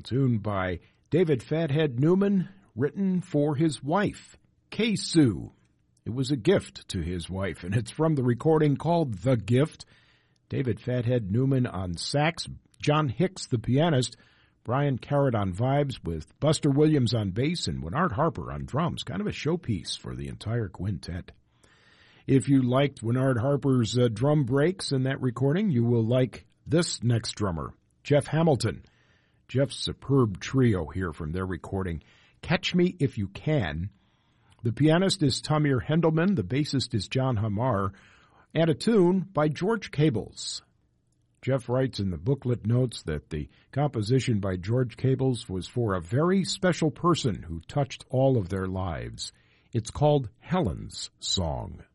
A tune by David Fathead Newman, written for his wife, Kay Sue. It was a gift to his wife, and it's from the recording called The Gift. David Fathead Newman on sax, John Hicks, the pianist, Brian Carrot on vibes with Buster Williams on bass and Winard Harper on drums. Kind of a showpiece for the entire quintet. If you liked Winard Harper's drum breaks in that recording, you will like this next drummer, Jeff Hamilton. Jeff's superb trio here from their recording, Catch Me If You Can. The pianist is Tamir Hendelman, the bassist is John Hamar, and a tune by George Cables. Jeff writes in the booklet notes that the composition by George Cables was for a very special person who touched all of their lives. It's called Helen's Song.